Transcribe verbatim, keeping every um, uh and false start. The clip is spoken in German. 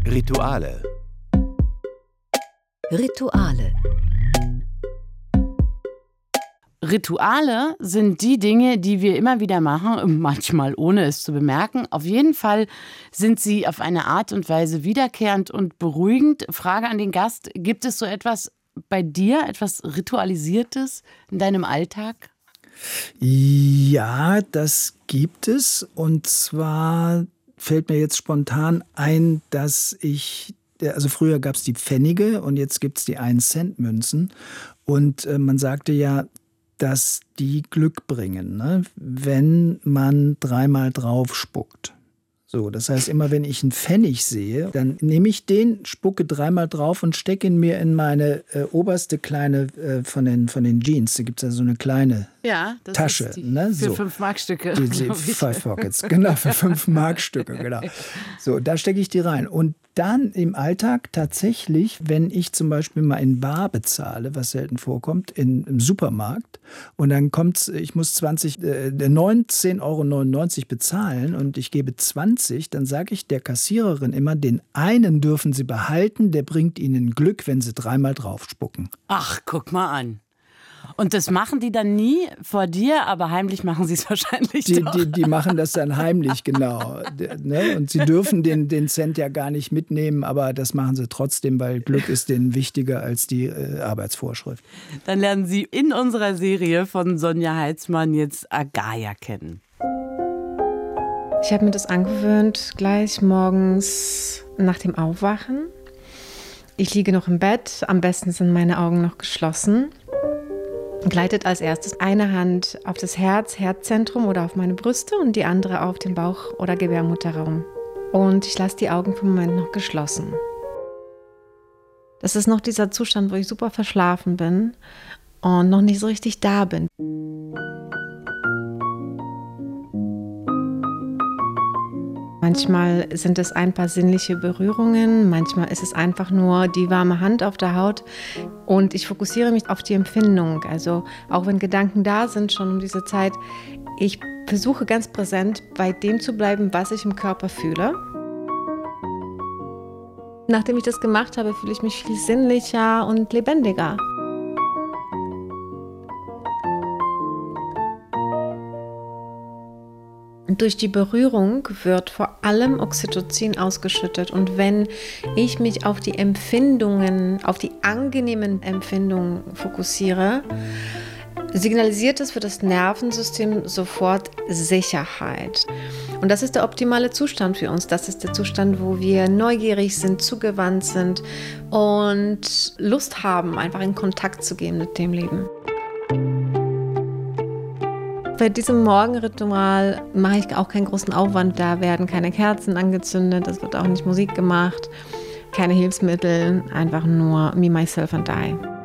Rituale. Rituale. Rituale sind die Dinge, die wir immer wieder machen, manchmal ohne es zu bemerken. Auf jeden Fall sind sie auf eine Art und Weise wiederkehrend und beruhigend. Frage an den Gast, gibt es so etwas bei dir, etwas Ritualisiertes in deinem Alltag? Ja, das gibt es. Und zwar fällt mir jetzt spontan ein, dass ich, also früher gab es die Pfennige und jetzt gibt es die ein-Cent-Münzen. Und äh, man sagte ja, dass die Glück bringen, ne? Wenn man dreimal drauf spuckt. So, das heißt, immer wenn ich einen Pfennig sehe, dann nehme ich den, spucke dreimal drauf und stecke ihn mir in meine äh, oberste kleine äh, von, den, von den Jeans. Da gibt es ja so eine kleine ja, das Tasche. Ist die, ne? Für so. fünf Markstücke. Die, die Five Pockets, genau, für fünf Markstücke, genau. So, da stecke ich die rein. Und dann im Alltag tatsächlich, wenn ich zum Beispiel mal in Bar bezahle, was selten vorkommt, in, im Supermarkt, und dann kommt, ich muss zwanzig, äh, neunzehn Euro neunundneunzig bezahlen und ich gebe zwanzig, dann sage ich der Kassiererin immer, den einen dürfen Sie behalten, der bringt Ihnen Glück, wenn Sie dreimal drauf spucken. Ach, guck mal an. Und das machen die dann nie vor dir, aber heimlich machen sie es wahrscheinlich die, doch. Die, die machen das dann heimlich, genau. Ne? Und sie dürfen den, den Cent ja gar nicht mitnehmen, aber das machen sie trotzdem, weil Glück ist denen wichtiger als die äh, Arbeitsvorschrift. Dann lernen Sie in unserer Serie von Sonja Heitzmann jetzt Agaya kennen. Ich habe mir das angewöhnt, gleich morgens nach dem Aufwachen. Ich liege noch im Bett, am besten sind meine Augen noch geschlossen. Gleitet als erstes eine Hand auf das Herz, Herzzentrum oder auf meine Brüste und die andere auf den Bauch- oder Gebärmutterraum. Und ich lasse die Augen für einen Moment noch geschlossen. Das ist noch dieser Zustand, wo ich super verschlafen bin und noch nicht so richtig da bin. Manchmal sind es ein paar sinnliche Berührungen, manchmal ist es einfach nur die warme Hand auf der Haut und ich fokussiere mich auf die Empfindung. Also auch wenn Gedanken da sind schon um diese Zeit, ich versuche ganz präsent bei dem zu bleiben, was ich im Körper fühle. Nachdem ich das gemacht habe, fühle ich mich viel sinnlicher und lebendiger. Durch die Berührung wird vor allem Oxytocin ausgeschüttet und wenn ich mich auf die Empfindungen, auf die angenehmen Empfindungen fokussiere, signalisiert es für das Nervensystem sofort Sicherheit. Und das ist der optimale Zustand für uns. Das ist der Zustand, wo wir neugierig sind, zugewandt sind und Lust haben, einfach in Kontakt zu gehen mit dem Leben. Bei diesem Morgenritual mache ich auch keinen großen Aufwand. Da werden keine Kerzen angezündet, es wird auch nicht Musik gemacht, keine Hilfsmittel, einfach nur me, myself and I.